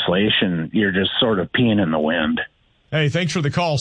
legislation, you're just sort of peeing in the wind. Hey, thanks for the call.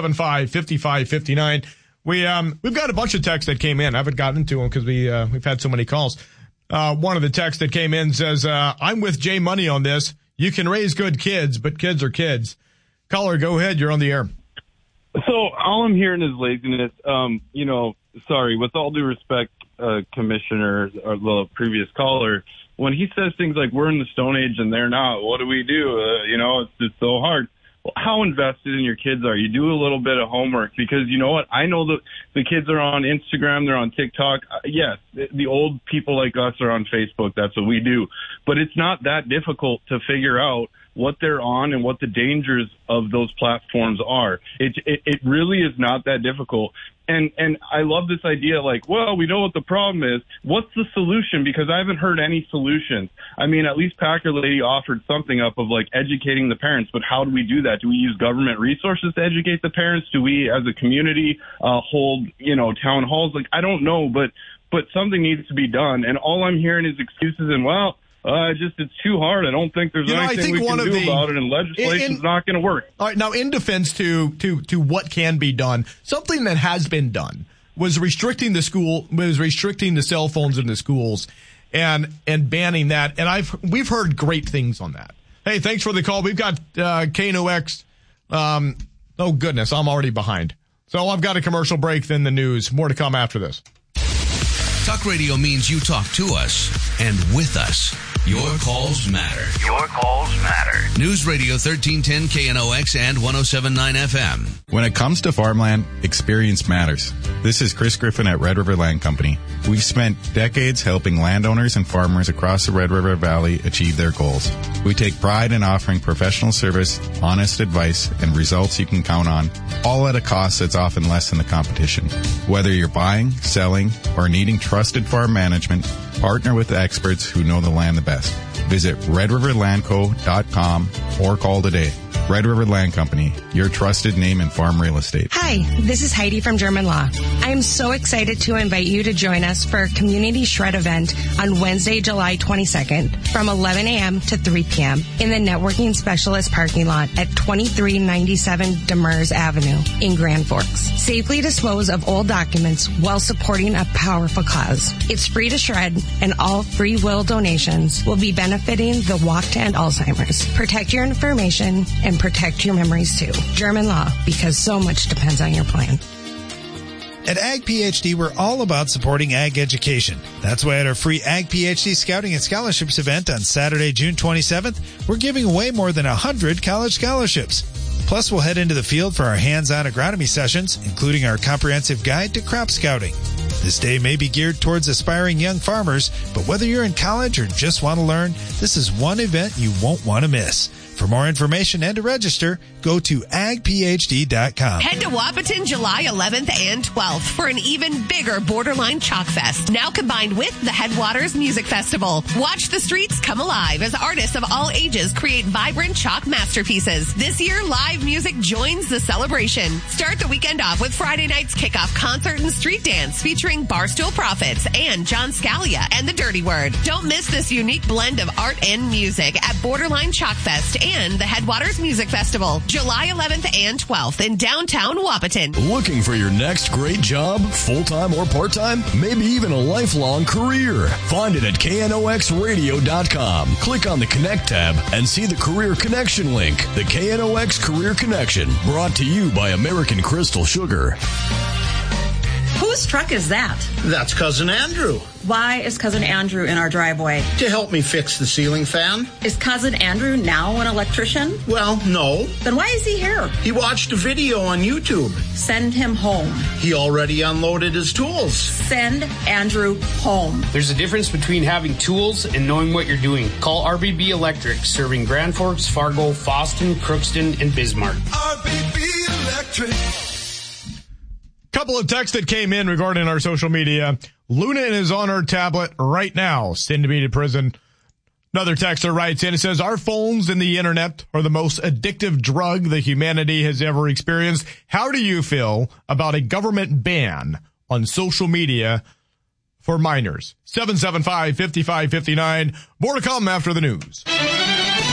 775-5559. We've got a bunch of texts that came in. I haven't gotten to them because we've had so many calls. One of the texts that came in says, I'm with Jay Money on this. You can raise good kids, but kids are kids. Caller, go ahead. You're on the air. So all I'm hearing is laziness. Sorry, with all due respect, Commissioner, or the previous caller, when he says things like we're in the Stone Age and they're not, what do we do? It's just so hard. Well, how invested in your kids are you? Do a little bit of homework, because you know what? I know that the kids are on Instagram, they're on TikTok. Yes, the old people like us are on Facebook. That's what we do. But it's not that difficult to figure out what they're on and what the dangers of those platforms are. It really is not that difficult. And I love this idea, like, well, we know what the problem is. What's the solution? Because I haven't heard any solutions. I mean, at least Packer Lady offered something up of, like, educating the parents. But how do we do that? Do we use government resources to educate the parents? Do we, as a community, hold, town halls? Like, I don't know, but something needs to be done. And all I'm hearing is excuses and, well, it's too hard. I don't think there's anything we can do about it, and legislation's not going to work. All right, now in defense to what can be done, something that has been done was restricting the cell phones in the schools and banning that. And we've heard great things on that. Hey, thanks for the call. We've got KNOX. Oh goodness, I'm already behind. So I've got a commercial break, then the news. More to come after this. Talk radio means you talk to us and with us. Your calls matter. Your calls matter. News Radio 1310 KNOX and 107.9 FM. When it comes to farmland, experience matters. This is Chris Griffin at Red River Land Company. We've spent decades helping landowners and farmers across the Red River Valley achieve their goals. We take pride in offering professional service, honest advice, and results you can count on, all at a cost that's often less than the competition. Whether you're buying, selling, or needing trusted farm management, partner with the experts who know the land the best. Visit redriverlandco.com or call today. Red River Land Company, your trusted name in farm real estate. Hi, this is Heidi from German Law. I am so excited to invite you to join us for a community shred event on Wednesday, July 22nd from 11 a.m. to 3 p.m. in the Networking Specialist parking lot at 2397 Demers Avenue in Grand Forks. Safely dispose of old documents while supporting a powerful cause. It's free to shred, and all free will donations will be benefiting the Walk to End Alzheimer's. Protect your information and protect your memories too. German Law, because so much depends on your plan. At Ag PhD, we're all about supporting ag education. That's why at our free Ag PhD Scouting and Scholarships event on Saturday, June 27th, we're giving away more than 100 college scholarships. Plus, we'll head into the field for our hands-on agronomy sessions, including our comprehensive guide to crop scouting. This day may be geared towards aspiring young farmers, but whether you're in college or just want to learn, this is one event you won't want to miss. For more information and to register, go to agphd.com. Head to Wahpeton July 11th and 12th for an even bigger Borderline Chalk Fest, now combined with the Headwaters Music Festival. Watch the streets come alive as artists of all ages create vibrant chalk masterpieces. This year, live music joins the celebration. Start the weekend off with Friday night's kickoff concert and street dance featuring Barstool Prophets and John Scalia and the Dirty Word. Don't miss this unique blend of art and music at Borderline Chalk Fest and the Headwaters Music Festival, July 11th and 12th in downtown Wahpeton. Looking for your next great job, full-time or part-time? Maybe even a lifelong career? Find it at KNOXradio.com. Click on the Connect tab and see the Career Connection link. The KNOX Career Connection, brought to you by American Crystal Sugar. Whose truck is that? That's Cousin Andrew. Why is Cousin Andrew in our driveway? To help me fix the ceiling fan. Is Cousin Andrew now an electrician? Well, no. Then why is he here? He watched a video on YouTube. Send him home. He already unloaded his tools. Send Andrew home. There's a difference between having tools and knowing what you're doing. Call RBB Electric, serving Grand Forks, Fargo, Fosston, Crookston, and Bismarck. RBB Electric. Couple of texts that came in regarding our social media. Luna is on her tablet right now, soon to be to prison. Another texter writes in, it says, our phones and the internet are the most addictive drug that humanity has ever experienced. How do you feel about a government ban on social media for minors? 775-5559. More to come after the news.